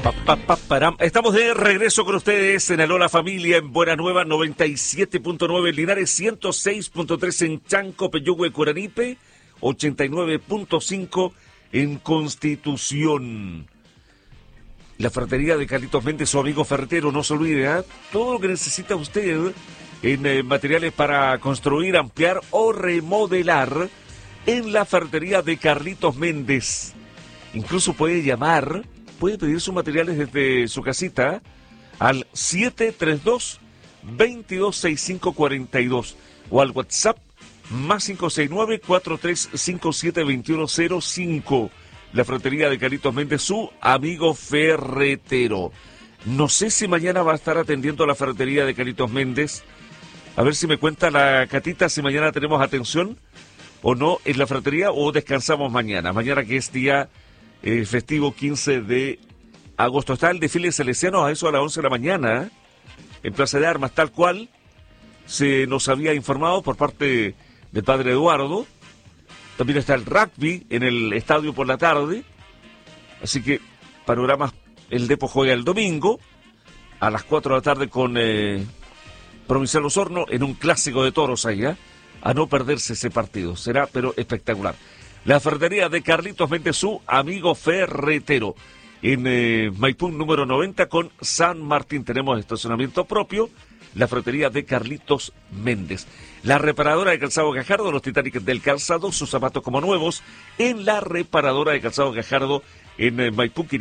Param. Estamos de regreso con ustedes en Alola Familia, en Buena Nueva 97.9 en Linares, 106.3 en Chanco, Peyúgue, Curanipe, 89.5 en Constitución. La ferretería de Carlitos Méndez, su amigo ferretero, no se olvide, todo lo que necesita usted en materiales para construir, ampliar o remodelar en la ferretería de Carlitos Méndez. Incluso puede llamar, puede pedir sus materiales desde su casita al 732-226542 o al WhatsApp más 569-4357-2105. La ferretería de Carlitos Méndez, su amigo ferretero. No sé si mañana va a estar atendiendo a la ferretería de Carlitos Méndez. A ver si me cuenta la Catita si mañana tenemos atención o no en la ferretería o descansamos mañana. Mañana que es día festivo 15 de agosto. Está el desfile salesiano a eso a las 11 de la mañana en Plaza de Armas, tal cual se nos había informado por parte del padre Eduardo. También está el rugby en el estadio por la tarde. Así que panoramas, el Depo juega el domingo a las 4 de la tarde con Provincial Osorno en un clásico de toros allá. A no perderse ese partido. Será pero espectacular. La ferretería de Carlitos Méndez, su amigo ferretero. En Maipú número 90 con San Martín. Tenemos estacionamiento propio. La ferretería de Carlitos Méndez. La reparadora de calzado Gajardo, los Titanic del calzado, sus zapatos como nuevos en la reparadora de calzado Gajardo en Maipú.